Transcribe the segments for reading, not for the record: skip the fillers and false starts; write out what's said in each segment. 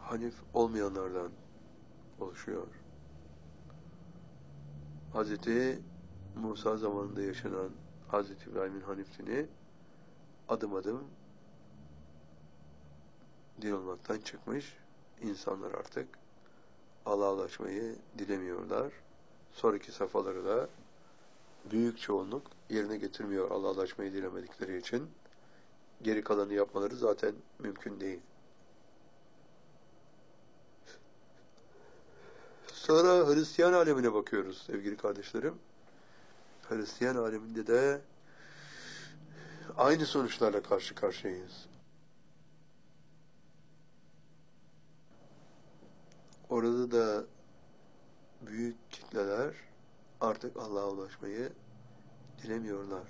Hanif olmayanlardan oluşuyor. Hazreti Musa zamanında yaşanan Hazreti İbrahim'in Hanifliğini adım adım din olmaktan çıkmış. İnsanlar artık Allah'a ulaşmayı dilemiyorlar. Sonraki safhaları da büyük çoğunluk yerine getirmiyor Allah'a ulaşmayı dilemedikleri için. Geri kalanı yapmaları zaten mümkün değil. Sonra Hristiyan alemine bakıyoruz sevgili kardeşlerim. Hristiyan aleminde de aynı sonuçlarla karşı karşıyayız. Orada da büyük kitleler artık Allah'a ulaşmayı dilemiyorlar.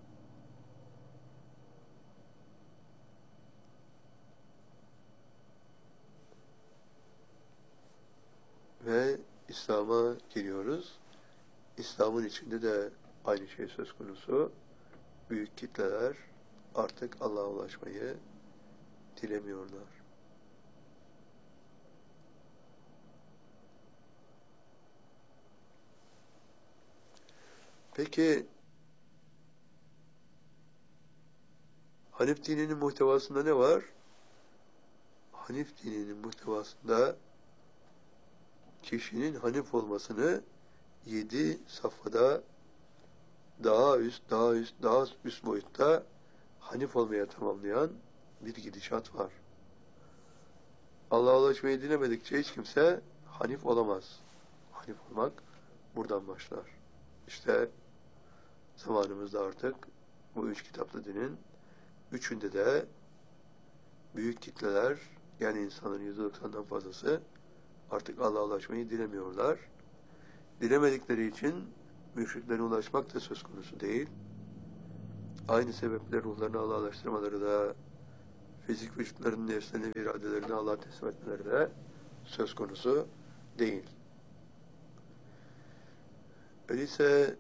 Ve İslam'a giriyoruz. İslam'ın içinde de aynı şey söz konusu. Büyük kitleler artık Allah'a ulaşmayı dilemiyorlar. Peki Hanif dininin muhtevasında ne var? Hanif dininin muhtevasında kişinin Hanif olmasını 7 safhada daha üst boyutta Hanif olmaya tamamlayan bir gidişat var. Allah'a ulaşmayı dilemedikçe hiç kimse Hanif olamaz. Hanif olmak buradan başlar. İşte zamanımızda artık bu 3 kitaplı dinin üçünde de büyük kitleler, yani insanların %90'dan fazlası artık Allah'a ulaşmayı dilemiyorlar. Dilemedikleri için müşriklere ulaşmak da söz konusu değil. Aynı sebeple ruhlarını Allah'a ulaştırmaları da, fizik vücutlarının nefslerini ve iradelerini Allah'a teslim etmeleri de söz konusu değil. Öyleyse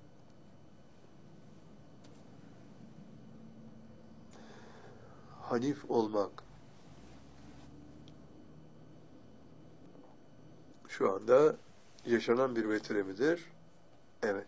Hanif olmak şu anda yaşanan bir vetire midir? Evet.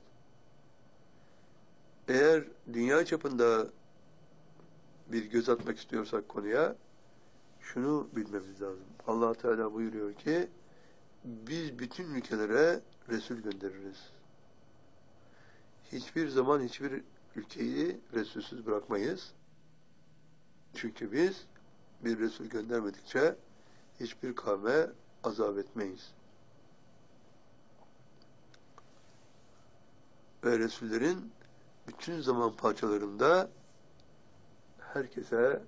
Eğer dünya çapında bir göz atmak istiyorsak konuya, şunu bilmemiz lazım. Allah Teala buyuruyor ki, biz bütün ülkelere Resul göndeririz. Hiçbir zaman hiçbir ülkeyi Resulsüz bırakmayız. Çünkü biz bir Resul göndermedikçe hiçbir kavme azap etmeyiz. Ve Resullerin bütün zaman parçalarında herkese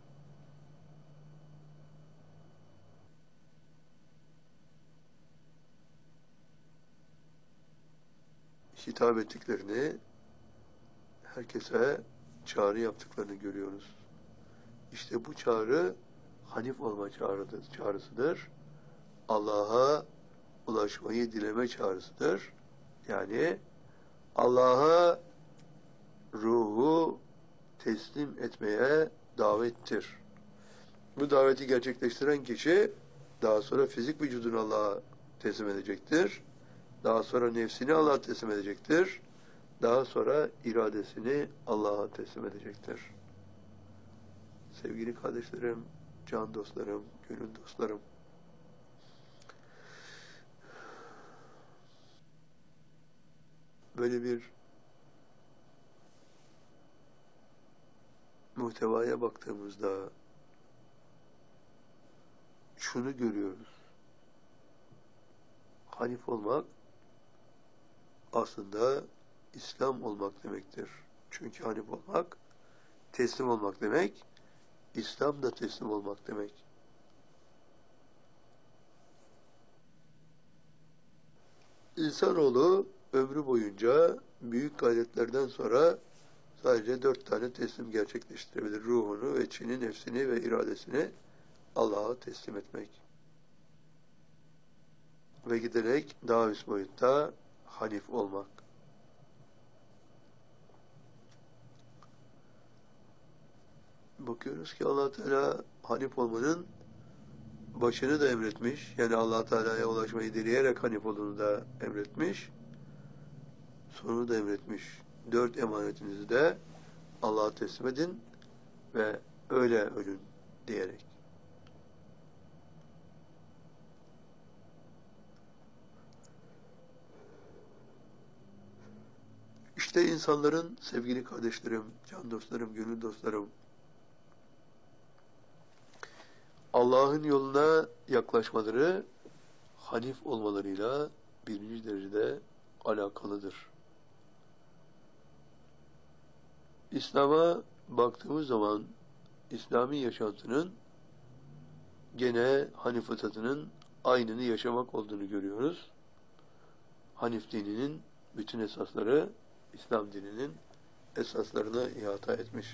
hitap ettiklerini, herkese çağrı yaptıklarını görüyoruz. İşte bu çağrı Hanif olma çağrısıdır. Allah'a ulaşmayı dileme çağrısıdır. Yani Allah'a ruhu teslim etmeye davettir. Bu daveti gerçekleştiren kişi daha sonra fizik vücudunu Allah'a teslim edecektir. Daha sonra nefsini Allah'a teslim edecektir. Daha sonra iradesini Allah'a teslim edecektir. Sevgili kardeşlerim, can dostlarım, gönül dostlarım, böyle bir muhtevaya baktığımızda şunu görüyoruz. Hanif olmak aslında İslam olmak demektir. Çünkü Hanif olmak teslim olmak demek, İslam da teslim olmak demek. İnsanoğlu ömrü boyunca büyük gayretlerden sonra sadece 4 tane teslim gerçekleştirebilir. Ruhunu ve içini, nefsini ve iradesini Allah'a teslim etmek. Ve giderek daha üst boyutta Hanif olmak. Bakıyoruz ki Allah Teala Hanif olmanın başını da emretmiş. Yani Allah Teala'ya ulaşmayı dileyerek hanif olunu da emretmiş. Sonunu da emretmiş. 4 emanetinizi de Allah'a teslim edin ve öyle ölün diyerek. İşte insanların sevgili kardeşlerim, can dostlarım, gönül dostlarım, Allah'ın yoluna yaklaşmaları hanif olmalarıyla birinci derecede alakalıdır. İslam'a baktığımız zaman İslami yaşantının gene Hanif fıtratının aynını yaşamak olduğunu görüyoruz. Hanif dininin bütün esasları İslam dininin esaslarını ihata etmiş.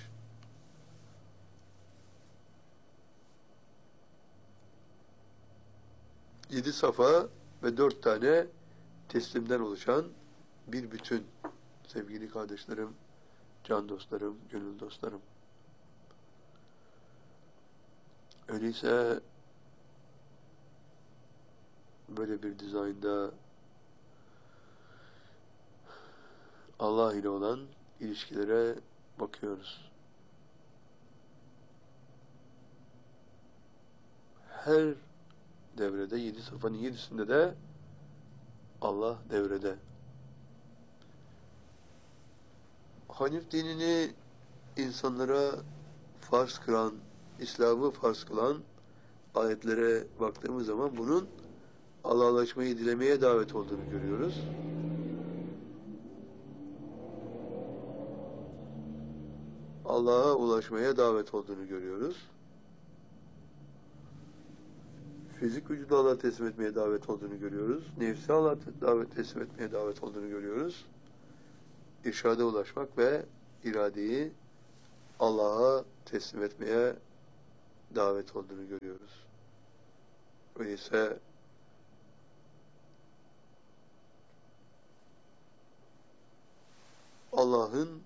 Yedi safa ve 4 tane teslimden oluşan bir bütün sevgili kardeşlerim, can dostlarım, gönül dostlarım. Öyleyse böyle bir dizaynda Allah ile olan ilişkilere bakıyoruz. Her devrede, 7 safhanın 7'sinde de Allah devrede. Hanif dinini insanlara farz kılan, İslam'ı farz kılan ayetlere baktığımız zaman bunun Allah'laşmayı dilemeye davet olduğunu görüyoruz. Allah'a ulaşmaya davet olduğunu görüyoruz. Fizik vücudu Allah'a teslim etmeye davet olduğunu görüyoruz. Nefsi Allah'a teslim etmeye davet olduğunu görüyoruz. İrşada ulaşmak ve iradeyi Allah'a teslim etmeye davet olduğunu görüyoruz. Öyleyse Allah'ın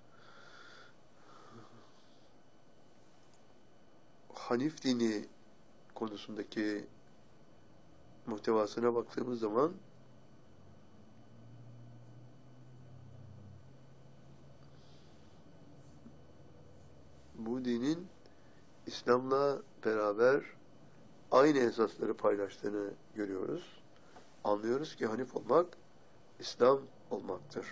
Hanif dini konusundaki muhtevasına baktığımız zaman bu dinin İslam'la beraber aynı esasları paylaştığını görüyoruz. Anlıyoruz ki Hanif olmak İslam olmaktır.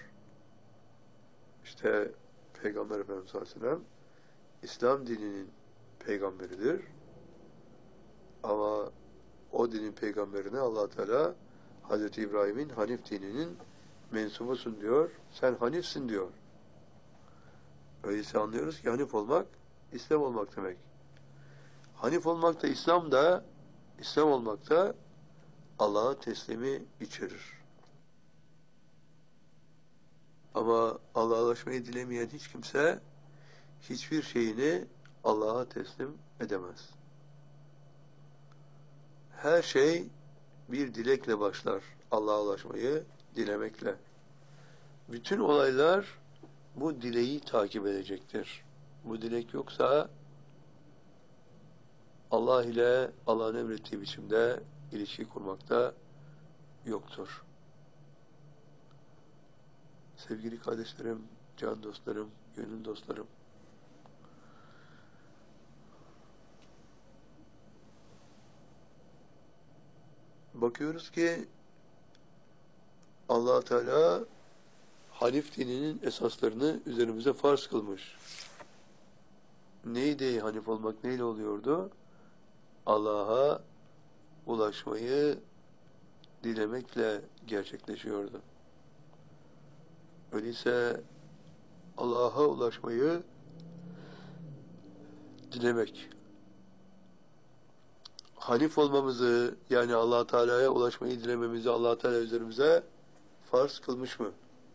İşte Peygamber Efendimiz sallallahu aleyhi ve sellem İslam dininin peygamberidir. Ama o dinin peygamberine Allah Teala Hazreti İbrahim'in Hanif dininin mensubusun diyor. Sen Hanifsin diyor. Öyleyse anlıyoruz ki Hanif olmak İslam olmak demek. Hanif olmak da İslam olmak da Allah'a teslimi içerir. Ama Allah'a ulaşmayı dilemeyen hiç kimse hiçbir şeyini Allah'a teslim edemez. Her şey bir dilekle başlar. Allah'a ulaşmayı dilemekle. Bütün olaylar bu dileği takip edecektir. Bu dilek yoksa Allah ile Allah'ın emrettiği biçimde ilişki kurmakta yoktur. Sevgili kardeşlerim, can dostlarım, gönül dostlarım, bakıyoruz ki Allah Teala Hanif dininin esaslarını üzerimize farz kılmış. Neydi Hanif olmak, neyle oluyordu? Allah'a ulaşmayı dilemekle gerçekleşiyordu. Öyleyse Allah'a ulaşmayı dilemek, Hanif olmamızı, yani Allah Teala'ya ulaşmayı dilememizi Allah Teala üzerimize farz kılmış mı?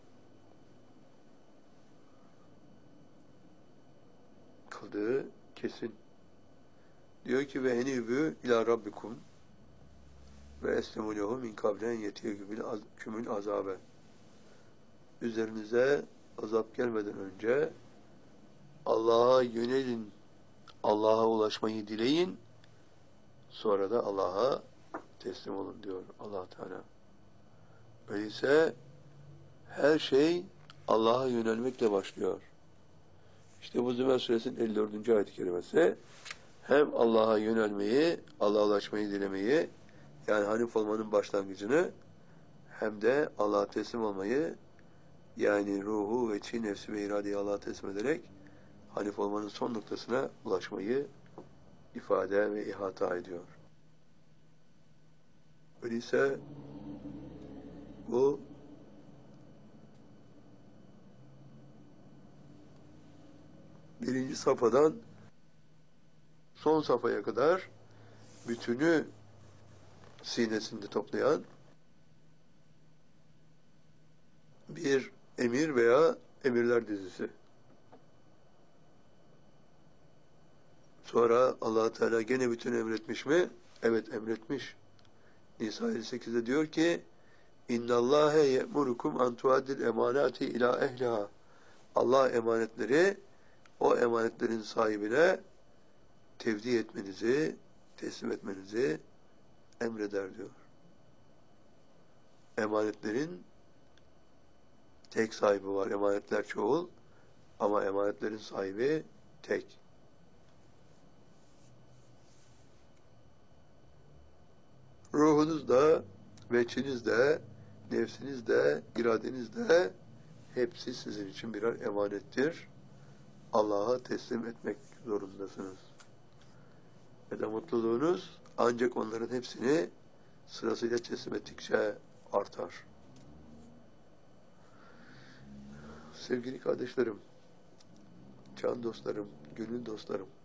Kıldığı kesin. Diyor ki ve enibü ila rabbikum ve eslemu lehu min kablen yetiyekümül azabe. Üzerinize azap gelmeden önce Allah'a yönelin, Allah'a ulaşmayı dileyin, Sonra da Allah'a teslim olun diyor Allah Teala. Öyleyse her şey Allah'a yönelmekle başlıyor. İşte bu Zümer Suresinin 54. ayet-i kerimesi hem Allah'a yönelmeyi, Allah'laşmayı dilemeyi, yani Hanif olmanın başlangıcını, hem de Allah'a teslim olmayı, yani ruhu ve çi, nefsi ve iradeyi Allah'a teslim ederek Hanif olmanın son noktasına ulaşmayı ifade ve ihata ediyor. Öyleyse bu birinci safhadan son safhaya kadar bütünü sinesinde toplayan bir emir veya emirler dizisi. Sonra Allah Teala gene bütün emretmiş mi? Evet, emretmiş. Nisa 58'de diyor ki: İnnallâhe ye'murukum an tuaddil emanati ila ehliha. Allah emanetleri o emanetlerin sahibine tevdi etmenizi, teslim etmenizi emreder diyor. Emanetlerin tek sahibi var. Emanetler çoğul ama emanetlerin sahibi tek. Ruhunuz da, veçiniz de, nefsiniz de, iradeniz de hepsi sizin için birer emanettir. Allah'a teslim etmek zorundasınız. Ve de mutluluğunuz ancak onların hepsini sırasıyla teslim ettikçe artar. Sevgili kardeşlerim, can dostlarım, gönül dostlarım,